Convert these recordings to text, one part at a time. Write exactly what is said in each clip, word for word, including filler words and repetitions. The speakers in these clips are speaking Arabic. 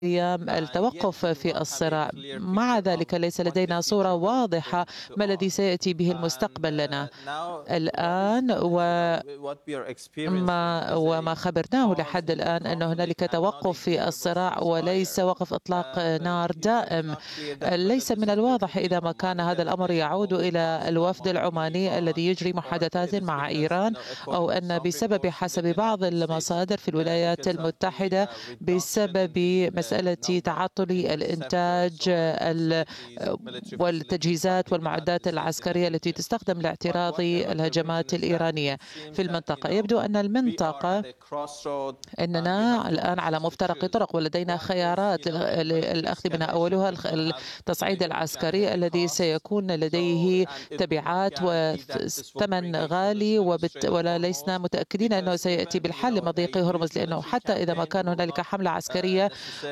أيام التوقف في الصراع. مع ذلك ليس لدينا صورة واضحة ما الذي سيأتي به المستقبل لنا الآن، وما وما خبرناه لحد الآن أن هنالك توقف في الصراع وليس وقف إطلاق نار دائم. ليس من الواضح إذا ما كان هذا الأمر يعود إلى الوفد العماني الذي يجري محادثات مع إيران، أو أن بسبب حسب بعض المصادر في الولايات المتحدة بسبب مسألة تعطل الإنتاج والتجهيزات والمعدات العسكرية التي تستخدم لاعتراض الهجمات الإيرانية في المنطقة. يبدو أن المنطقة أننا الآن على مفترق طرق، ولدينا خيارات للأخذ منها. أولها التصعيد العسكري الذي سيكون لديه تبعات وثمن غالي، ولا لسنا متأكدين أنه سيأتي بالحل لمضيق هرمز، لأنه حتى إذا ما كان هنالك حملة عسكرية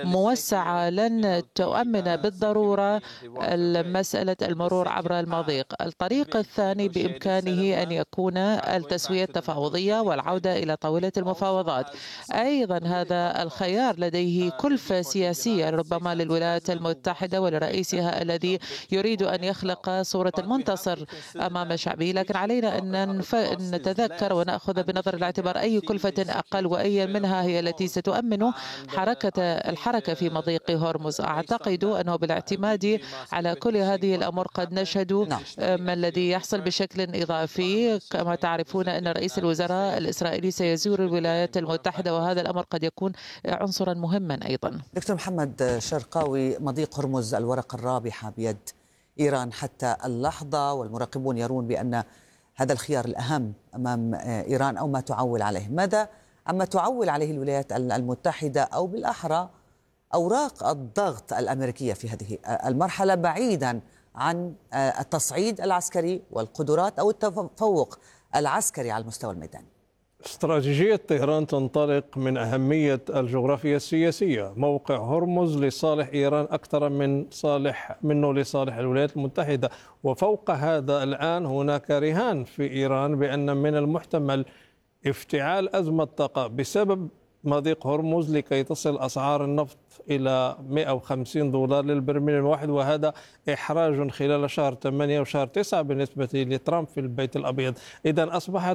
موسعة لن تؤمن بالضرورة مسألة المرور عبر المضيق. الطريق الثاني بإمكانه أن يكون التسوية التفاوضية والعودة إلى طاولة المفاوضات. أيضا هذا الخيار لديه كلفة سياسية ربما للولايات المتحدة ولرئيسها الذي يريد أن يخلق صورة المنتصر أمام شعبه، لكن علينا أن نتذكر ونأخذ بنظر الاعتبار أي كلفة أقل وأي منها هي التي ستؤمن حركة الحركة في مضيق هرمز. أعتقد أنه بالاعتماد على كل هذه الأمور قد نشهد ما الذي يحصل بشكل إضافي. كما تعرفون أن رئيس الوزراء الإسرائيلي سيزور الولايات المتحدة، وهذا الأمر قد يكون عنصرا مهما أيضا. دكتور محمد شرقاوي، مضيق هرمز الورقة الرابحة بيد إيران حتى اللحظة، والمراقبون يرون بأن هذا الخيار الأهم أمام إيران أو ما تعول عليه. ماذا عما تعول عليه الولايات المتحدة، أو بالأحرى أوراق الضغط الأمريكية في هذه المرحلة، بعيدا عن التصعيد العسكري والقدرات أو التفوق العسكري على المستوى الميداني؟ استراتيجية طهران تنطلق من أهمية الجغرافيا السياسية. موقع هرمز لصالح إيران أكثر من صالح منه لصالح الولايات المتحدة، وفوق هذا الآن هناك رهان في إيران بأن من المحتمل افتعال أزمة طاقة بسبب مضيق هرمز لكي تصل أسعار النفط إلى مئة وخمسين دولار للبرميل الواحد، وهذا إحراج خلال شهر ثمانية وشهر تسعة بالنسبة لترامب في البيت الأبيض. إذن أصبحت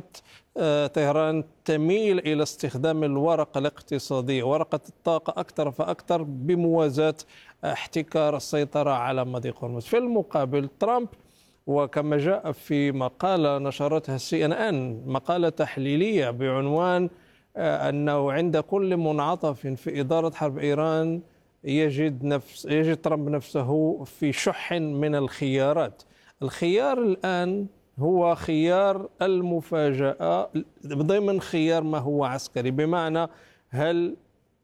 طهران تميل إلى استخدام الورقة الاقتصادية، ورقة الطاقة أكثر فأكثر، بموازاة احتكار السيطرة على مضيق هرمز. في المقابل ترامب، وكما جاء في مقالة نشرتها السي ان ان، مقالة تحليلية بعنوان أنه عند كل منعطف في إدارة حرب إيران يجد نفس يجد ترامب نفسه في شح من الخيارات. الخيار الآن هو خيار المفاجأة ضمن خيار ما هو عسكري، بمعنى هل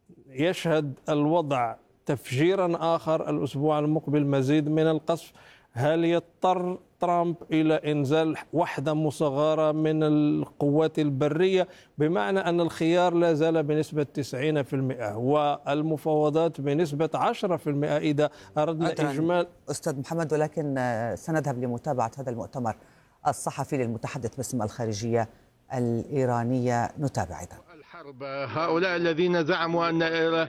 يشهد الوضع تفجيرا آخر الأسبوع المقبل، مزيد من القصف؟ هل يضطر ترامب إلى إنزال وحدة مصغرة من القوات البرية؟ بمعنى أن الخيار لا زال بنسبة تسعين بالمئة والمفاوضات بنسبة عشرة بالمئة إذا أردنا إجمال. أستاذ محمد، ولكن سنذهب لمتابعة هذا المؤتمر الصحفي للمتحدث باسم الخارجية الإيرانية. نتابع إذا الحرب. هؤلاء الذين زعموا أن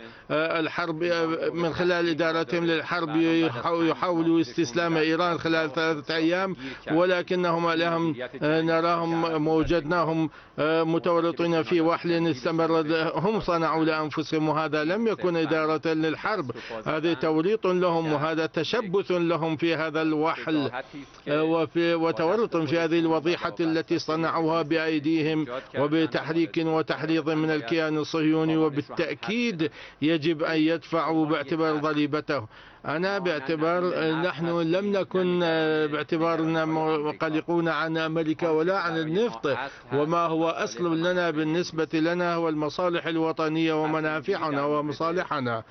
الحرب من خلال إدارتهم للحرب يحاولوا استسلام إيران خلال ثلاثة أيام، ولكنهم اليوم نراهم وجدناهم متورطين في وحل استمر. هم صنعوا لأنفسهم، وهذا لم يكن إدارة للحرب، هذا توريط لهم وهذا تشبث لهم في هذا الوحل وفي وتورط في هذه الوضيحة التي صنعوها بأيديهم وبتحريك وتحريض من الكيان الصهيوني، وبالتأكيد يجب أن يدفعوا باعتبار ضريبته. أنا باعتبار نحن لم نكن باعتبارنا قلقون عن أمريكا ولا عن النفط، وما هو أصل لنا بالنسبة لنا هو المصالح الوطنية ومنافعنا ومصالحنا.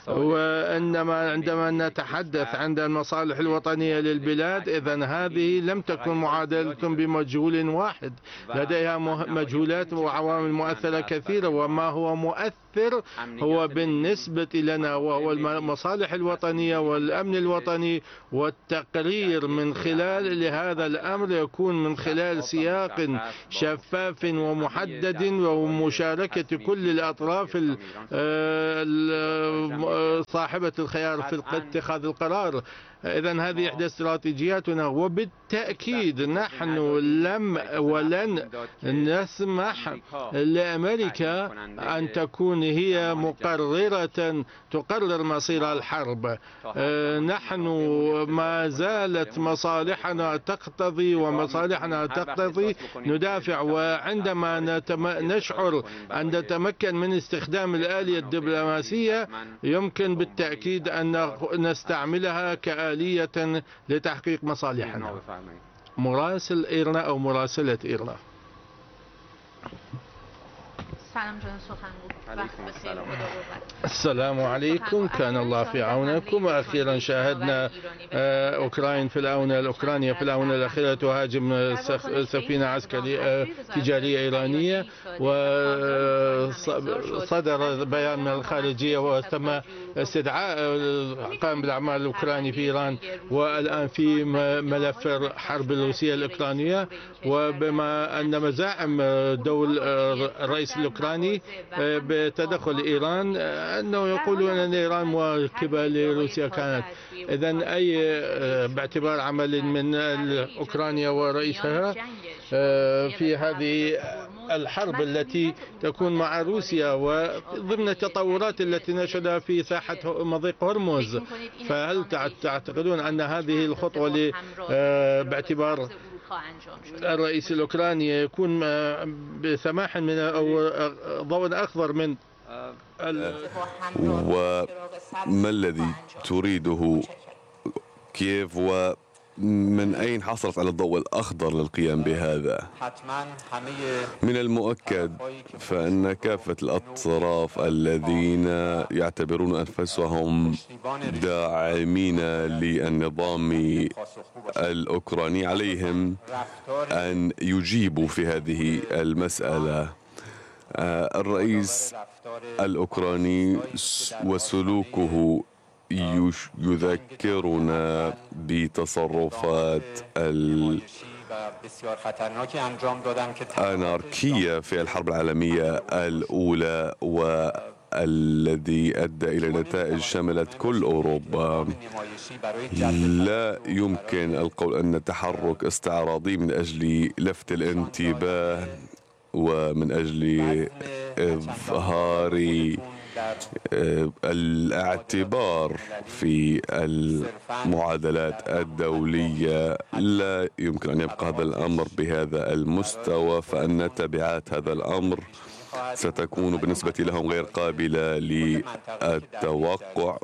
وإنما عندما نتحدث عن المصالح الوطنية للبلاد، إذن هذه لم تكن معادلة بمجهول واحد، لديها مجهولات وعوامل مؤثرة كثيرة، وما هو مؤثر المؤثر هو بالنسبة لنا وهو المصالح الوطنية والأمن الوطني، والتقرير من خلال لهذا الأمر يكون من خلال سياق شفاف ومحدد ومشاركة كل الأطراف صاحبة الخيار في اتخاذ القرار. إذن هذه إحدى استراتيجياتنا، وبالتأكيد نحن لم ولن نسمح لأمريكا أن تكون هي مقررة تقرر مصير الحرب. نحن ما زالت مصالحنا تقتضي ومصالحنا تقتضي ندافع، وعندما نشعر أن نتمكن من استخدام الآلية الدبلوماسية يمكن بالتأكيد أن نستعملها كآلية لتحقيق مصالحنا. مراسل إيرنا أو مراسلة إيرنا. السلام عليكم، كان الله في عونكم. أخيرا شاهدنا أوكران في الآونة الأوكرانية في الآونة الأخيرة تهاجم سفينة عسكرية تجارية إيرانية، وصدر بيان من الخارجية وتم استدعاء القائم بالأعمال الأوكراني في إيران، والآن في ملف حرب روسيا الأوكرانية. وبما أن مزاعم دول الرئيس الأوكراني بتدخل إيران أنه يقولون أن إيران مواكبة لروسيا كانت، إذن أي باعتبار عمل من أوكرانيا ورئيسها في هذه الحرب التي تكون مع روسيا وضمن التطورات التي نشهدها في ساحة مضيق هرمز، فهل تعتقدون أن هذه الخطوة باعتبار الرئيس الأوكراني يكون بسماح من أو ضوء أخضر من وما الذي تريده كييف ومن أين حصلت على الضوء الأخضر للقيام بهذا؟ من المؤكد فإن كافة الأطراف الذين يعتبرون أنفسهم داعمين للنظام الأوكراني عليهم أن يجيبوا في هذه المسألة. الرئيس الأوكراني وسلوكه يذكرنا بتصرفات الأناركية في الحرب العالمية الأولى، والذي أدى إلى نتائج شملت كل أوروبا. لا يمكن القول أن تحرك استعراضي من أجل لفت الانتباه ومن أجل إظهار الاعتبار في المعادلات الدولية، لا يمكن أن يبقى هذا الأمر بهذا المستوى، فإن تبعات هذا الأمر ستكون بالنسبة لهم غير قابلة للتوقع.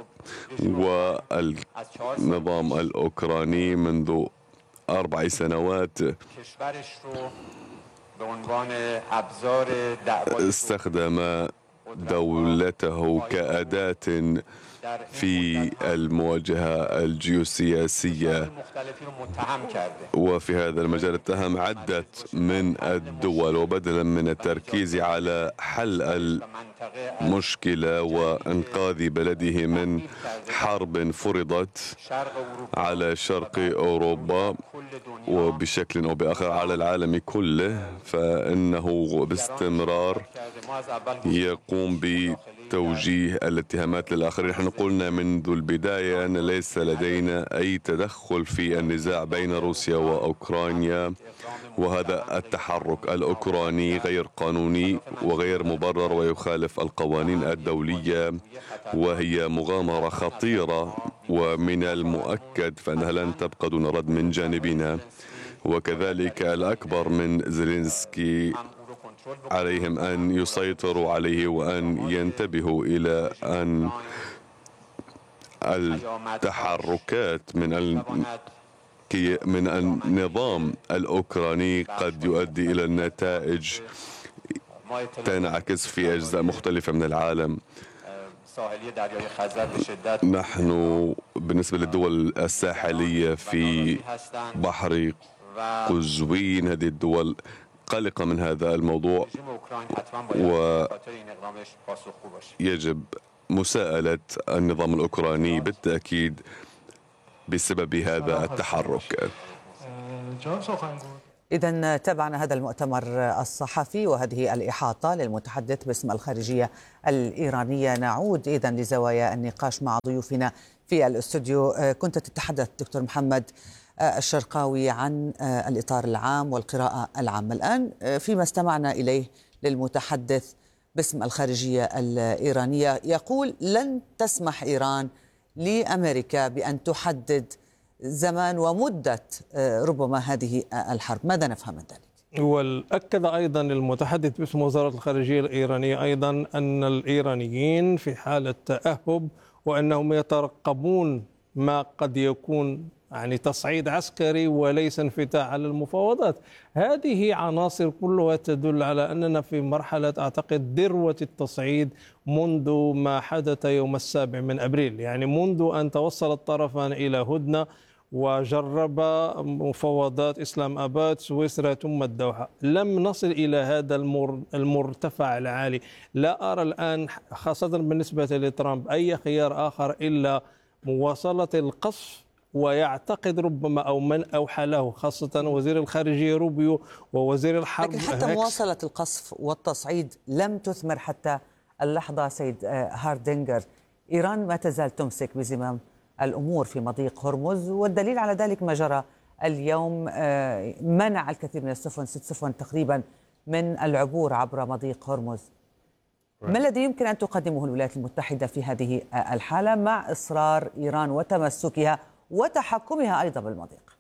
والنظام الأوكراني منذ أربع سنوات استخدم دولته كأداة في المواجهة الجيوسياسية، وفي هذا المجال اتهم عدة من الدول، وبدلا من التركيز على حل المشكلة وإنقاذ بلده من حرب فرضت على شرق أوروبا وبشكل أو بآخر على العالم كله، فإنه باستمرار يقوم بتوجيه الاتهامات للآخرين. نحن قلنا منذ البداية أن ليس لدينا أي تدخل في النزاع بين روسيا وأوكرانيا، وهذا التحرك الأوكراني غير قانوني وغير مبرر ويخالف القوانين الدولية، وهي مغامرة خطيرة، ومن المؤكد فإنها لن تبقى دون رد من جانبنا. وكذلك الأكبر من زيلينسكي عليهم أن يسيطروا عليه وأن ينتبهوا إلى أن التحركات من من النظام الأوكراني قد يؤدي إلى النتائج تنعكس في أجزاء مختلفة من العالم. نحن بالنسبة للدول الساحلية في بحر قزوين، هذه الدول قلقة من هذا الموضوع، ويجب مساءلة النظام الأوكراني بالتأكيد بسبب هذا التحرك. إذن تابعنا هذا المؤتمر الصحفي وهذه الإحاطة للمتحدث باسم الخارجية الإيرانية. نعود إذن لزوايا النقاش مع ضيوفنا في الاستوديو. كنت تتحدث دكتور محمد الشرقاوي عن الإطار العام والقراءة العامة. الآن فيما استمعنا إليه للمتحدث باسم الخارجية الإيرانية يقول لن تسمح إيران لأمريكا بأن تحدد زمان ومدة ربما هذه الحرب. ماذا نفهم من ذلك؟ وأكد أيضا المتحدث باسم وزارة الخارجية الإيرانية أيضا أن الإيرانيين في حالة تأهب وأنهم يترقبون ما قد يكون يعني تصعيد عسكري وليس انفتاح على المفاوضات. هذه عناصر كلها تدل على أننا في مرحلة أعتقد ذروة التصعيد منذ ما حدث يوم السابع من أبريل، يعني منذ أن توصل الطرفان إلى هدنة وجرب مفاوضات إسلام آباد سويسرا ثم الدوحة، لم نصل إلى هذا المرتفع العالي. لا أرى الآن خاصة بالنسبة لترامب أي خيار آخر إلا مواصلة القصف، ويعتقد ربما أو من أوحى له خاصة وزير الخارجية روبيو ووزير الحرب. لكن حتى هكس مواصلة القصف والتصعيد لم تثمر حتى اللحظة سيد هاردينجر. إيران ما تزال تمسك بزمام الأمور في مضيق هرمز، والدليل على ذلك ما جرى اليوم. منع الكثير من السفن، ست سفن تقريبا، من العبور عبر مضيق هرمز. ما الذي يمكن أن تقدمه الولايات المتحدة في هذه الحالة مع إصرار إيران وتمسكها وتحكمها أيضا بالمضيق؟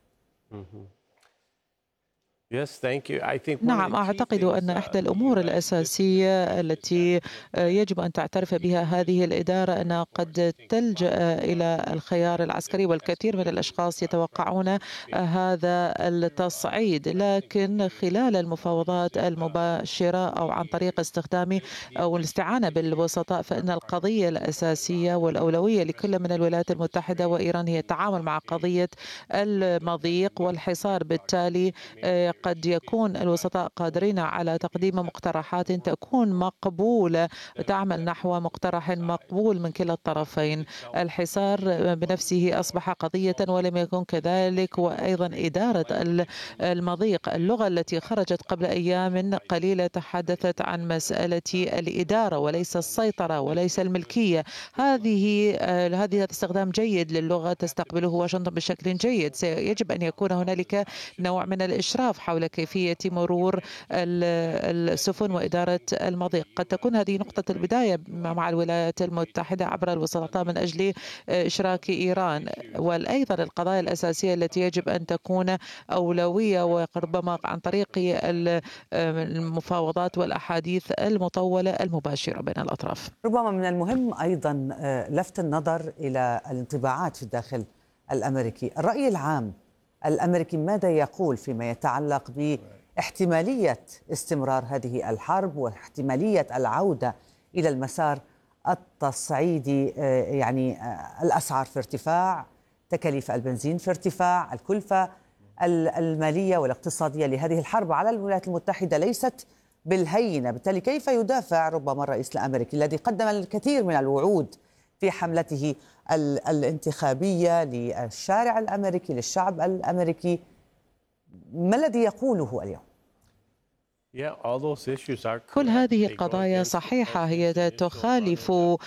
نعم، أعتقد أن إحدى الأمور الأساسية التي يجب أن تعترف بها هذه الإدارة أنها قد تلجأ إلى الخيار العسكري، والكثير من الأشخاص يتوقعون هذا التصعيد، لكن خلال المفاوضات المباشرة أو عن طريق استخدام أو الاستعانة بالوسطاء، فإن القضية الأساسية والأولوية لكل من الولايات المتحدة وإيران هي التعامل مع قضية المضيق والحصار. بالتالي قد يكون الوسطاء قادرين على تقديم مقترحات تكون مقبولة، تعمل نحو مقترح مقبول من كلا الطرفين. الحصار بنفسه أصبح قضية ولم يكن كذلك، وأيضا إدارة المضيق. اللغة التي خرجت قبل أيام قليلة تحدثت عن مسألة الإدارة وليس السيطرة وليس الملكية. هذه هذه استخدام جيد للغة تستقبله واشنطن بشكل جيد. يجب أن يكون هنالك نوع من الإشراف حول كيفية مرور السفن وإدارة المضيق. قد تكون هذه نقطة البداية مع الولايات المتحدة عبر الوسطاء من أجل إشراك إيران، وأيضا القضايا الأساسية التي يجب أن تكون أولوية وربما عن طريق المفاوضات والأحاديث المطولة المباشرة بين الأطراف. ربما من المهم أيضا لفت النظر إلى الانطباعات في الداخل الأمريكي. الرأي العام الأمريكي ماذا يقول فيما يتعلق باحتمالية استمرار هذه الحرب واحتمالية العودة إلى المسار التصعيدي؟ يعني الأسعار في ارتفاع، تكاليف البنزين في ارتفاع، الكلفة المالية والاقتصادية لهذه الحرب على الولايات المتحدة ليست بالهينة. بالتالي كيف يدافع ربما الرئيس الأمريكي الذي قدم الكثير من الوعود في حملته الانتخابية للشارع الأمريكي للشعب الأمريكي؟ ما الذي يقوله اليوم؟ كل هذه القضايا صحيحة، هي تخالف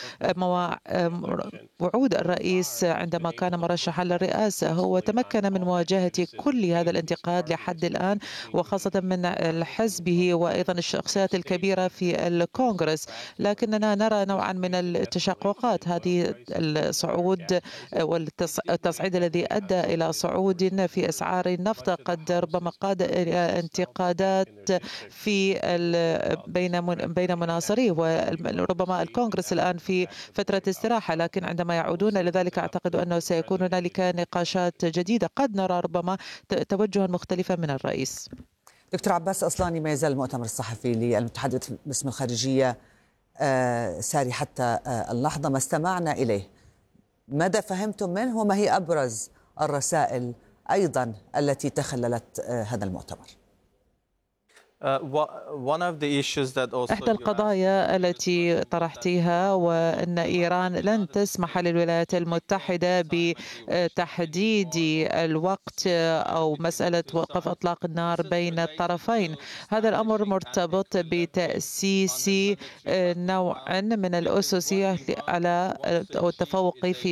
وعود الرئيس عندما كان مرشحا للرئاسة. هو تمكن من مواجهة كل هذا الانتقاد لحد الآن، وخاصة من حزبه وأيضا الشخصيات الكبيرة في الكونغرس، لكننا نرى نوعا من التشققات. هذه الصعود والتصعيد الذي أدى إلى صعود في أسعار النفط قد ربما قاد إلى انتقادات في بين بين مناصريه، وربما الكونغرس الآن في فترة استراحة، لكن عندما يعودون لذلك أعتقد أنه سيكون هنالك نقاشات جديدة. قد نرى ربما توجها مختلفا من الرئيس. دكتور عباس أصلاني، ما يزال المؤتمر الصحفي للمتحدث باسم الخارجية ساري حتى اللحظة ما استمعنا إليه. ماذا فهمتم منه وما هي أبرز الرسائل أيضا التي تخللت هذا المؤتمر؟ إحدى القضايا التي طرحتيها وأن إيران لن تسمح للولايات المتحدة بتحديد الوقت أو مسألة وقف إطلاق النار بين الطرفين. هذا الأمر مرتبط بتأسيس نوع من الأسس على التفوق في